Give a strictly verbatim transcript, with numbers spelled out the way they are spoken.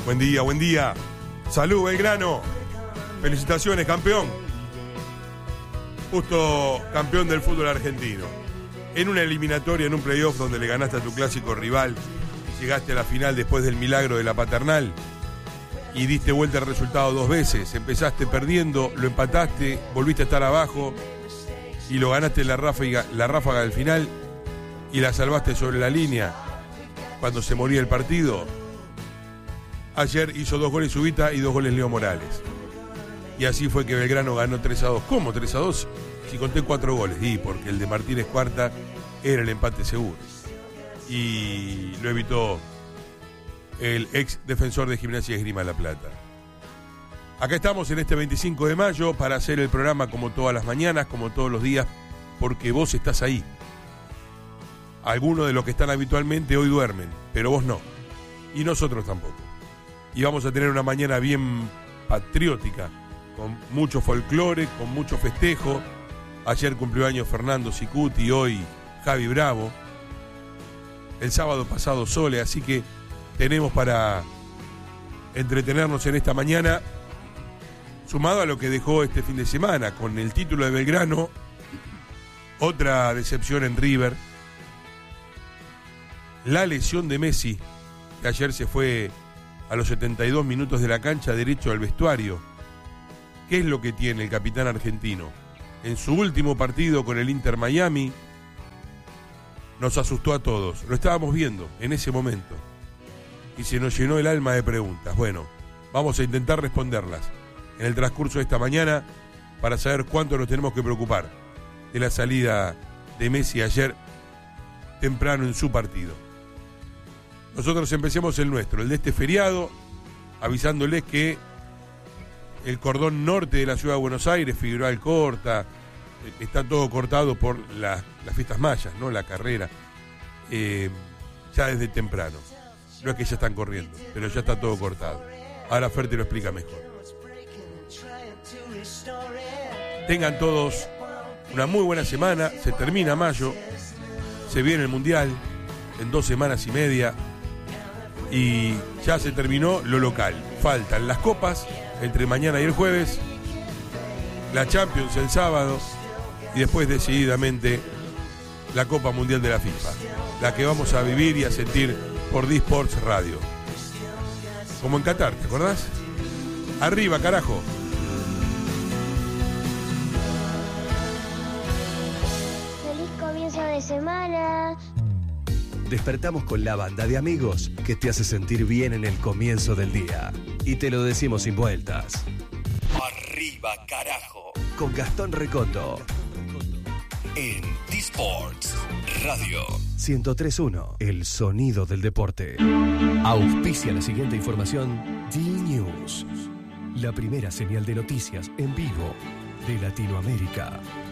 Buen día, buen día. Salud, Belgrano. Felicitaciones, campeón. Justo campeón del fútbol argentino. En una eliminatoria, en un playoff donde le ganaste a tu clásico rival, llegaste a la final después del milagro de la Paternal y diste vuelta al resultado dos veces. Empezaste perdiendo, lo empataste, volviste a estar abajo y lo ganaste en la ráfaga, la ráfaga del final y la salvaste sobre la línea cuando se moría el partido. Ayer hizo dos goles Ubita y dos goles Leo Morales. Y así fue que Belgrano ganó tres a dos. ¿Cómo tres a dos? Si conté cuatro goles. Y porque el de Martínez Cuarta era el empate seguro. Y lo evitó el ex defensor de Gimnasia y Esgrima La Plata. Acá estamos en este veinticinco de mayo para hacer el programa como todas las mañanas, como todos los días, porque vos estás ahí. Algunos de los que están habitualmente hoy duermen, pero vos no. Y nosotros tampoco. Y vamos a tener una mañana bien patriótica, con mucho folclore, con mucho festejo. Ayer cumplió años Fernando Sicuti, hoy Javi Bravo. El sábado pasado Sole, así que tenemos para entretenernos en esta mañana, sumado a lo que dejó este fin de semana, con el título de Belgrano, otra decepción en River, la lesión de Messi, que ayer se fue a los setenta y dos minutos de la cancha derecho al vestuario. ¿Qué es lo que tiene el capitán argentino? En su último partido con el Inter Miami nos asustó a todos. Lo estábamos viendo en ese momento y se nos llenó el alma de preguntas. Bueno, vamos a intentar responderlas en el transcurso de esta mañana para saber cuánto nos tenemos que preocupar de la salida de Messi ayer temprano en su partido. Nosotros empecemos el nuestro, el de este feriado, avisándoles que el cordón norte de la ciudad de Buenos Aires, Figueroa Alcorta, está todo cortado por la, las fiestas mayas, ¿no? La carrera, eh, ya desde temprano. No es que ya están corriendo, pero ya está todo cortado. Ahora Fer te lo explica mejor. Tengan todos una muy buena semana, se termina mayo, se viene el Mundial en dos semanas y media y ya se terminó lo local. Faltan las copas entre mañana y el jueves, la Champions el sábado y después decididamente la Copa Mundial de la FIFA, la que vamos a vivir y a sentir por D-Sports Radio. Como en Qatar, ¿te acordás? Arriba, carajo. Feliz comienzo de semana. Despertamos con la banda de amigos que te hace sentir bien en el comienzo del día. Y te lo decimos sin vueltas. Arriba, carajo. Con Gastón Recondo. En D-Sports Radio. ciento tres punto uno. El sonido del deporte. Auspicia la siguiente información. D-News. La primera señal de noticias en vivo de Latinoamérica.